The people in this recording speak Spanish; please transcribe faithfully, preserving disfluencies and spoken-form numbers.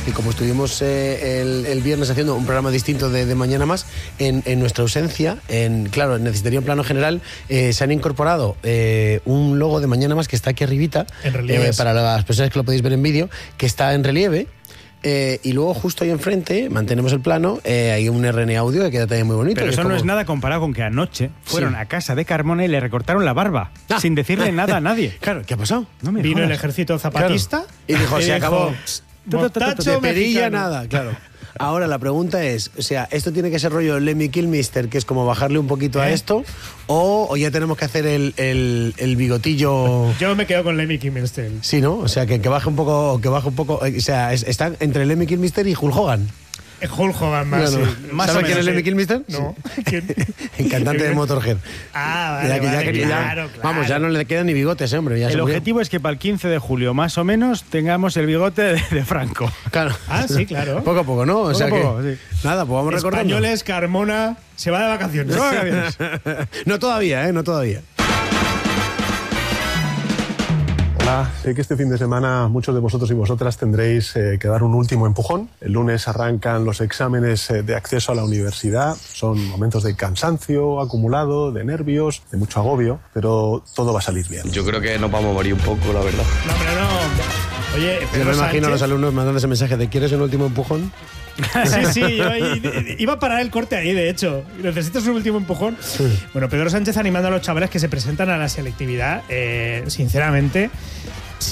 que como estuvimos eh, el, el viernes haciendo un programa distinto de, de Mañana Más, en, en nuestra ausencia, en, claro, necesitaría un plano general, eh, se han incorporado eh, un logo de Mañana Más que está aquí arribita, en relieve, eh, para las personas que lo podéis ver en vídeo, que está en relieve. Eh, y luego justo ahí enfrente, mantenemos el plano, eh, hay un R N audio que queda también muy bonito. Pero eso como... no es nada comparado con que anoche fueron sí. a casa de Carmona y le recortaron la barba, ah. sin decirle nada a nadie. Claro, ¿qué ha pasado? No me Vino jodas. el ejército zapatista, claro. Y dijo, y se dijo, acabó. Mostacho De perilla mexicano. nada, claro. Ahora la pregunta es, o sea, ¿esto tiene que ser rollo Lemmy Kilmister, que es como bajarle un poquito ¿Eh? a esto? O, o ya tenemos que hacer el, el, el bigotillo... Yo me quedo con Lemmy Kilmister. Sí, ¿no? O sea, que, que baje un poco, que baje un poco... O sea, es, están entre Lemmy Kilmister y Hulk Hogan. Hulk Hogan más. Bueno, Sí. más ¿Sabes o quién menos, es Lemmy sí. Kilmister? No. ¿Quién? El cantante de Motorhead. Ah, vale, Ya que- ya vale, que- ya- claro, claro. Vamos, ya no le quedan ni bigotes, hombre. Ya se El murió. objetivo es que para el quince de julio, más o menos, tengamos el bigote de, de Franco. Claro. Ah, sí, claro. Poco a poco, ¿no? O Poco sea a que... poco, sí. Nada, pues vamos recordando. Españoles, Carmona, se va de vacaciones. Se va de vacaciones. No todavía, ¿eh? No todavía. Hola, sé que este fin de semana muchos de vosotros y vosotras tendréis eh, que dar un último empujón. El lunes arrancan los exámenes eh, de acceso a la universidad. Son momentos de cansancio acumulado, de nervios, de mucho agobio, pero todo va a salir bien. Yo creo que nos vamos a morir un poco, la verdad. No, hombre, no. Oye, Yo Pedro me imagino a los Sánchez- alumnos mandando ese mensaje de ¿quieres un último empujón? Sí, sí, yo ahí- iba a parar el corte ahí, de hecho. ¿Necesitas un último empujón? Bueno, Pedro Sánchez animando a los chavales que se presentan a la selectividad, eh, sinceramente,